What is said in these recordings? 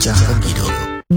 Tujah Hidup.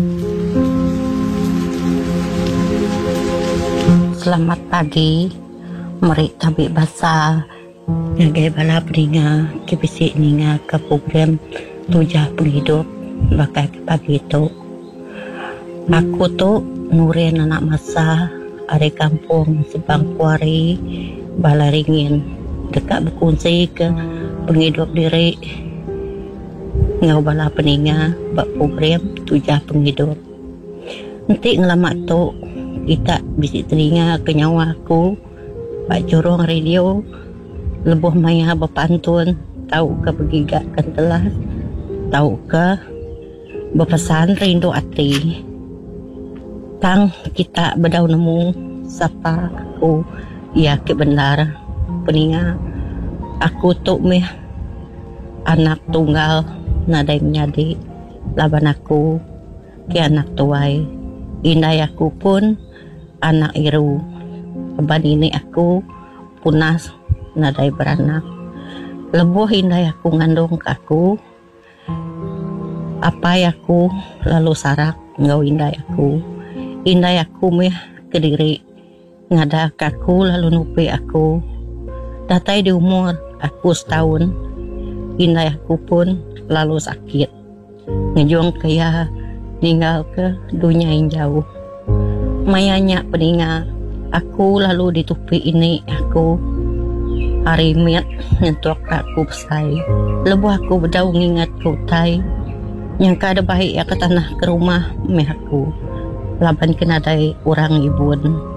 Selamat pagi, mari tabi basa ngagai bala peninga kibisi ninga ke program Tujah Penghidup bakai pagi tu. Aku tu Nurin anak masa dari kampung Sebang Kuari, Balaringin, dekat berkongsi ke penghidup diri ngau bala peninga bak program Tujah Penghidup. Nanti ngelamat tu kita bisik telinga ke nyawa aku bak jorong radio lebuh maya berpantun, tahu ke bergigakkan telas, tahu ke berpesan rindu hati. Tang kita bedau nemu sapa aku ya ke benar peninga aku tu meh anak tunggal nadai menyadi laban aku ke anak tuai indai aku pun anak iru laban ini aku punas nadai beranak lebuh indai aku ngandung ke aku apa aku lalu sarak ngau indai aku meh kediri ngada kaku lalu nupi aku datai di umur aku setahun indai aku pun lalu sakit ngejuang kaya tinggal ke dunia yang jauh mayanya peninga aku lalu ditupi ini aku harimit nyentuak aku pesai lebuh aku bedau ngingat kutai yang kada baik ya ke tanah ke rumah meh aku laban kenadai orang ibun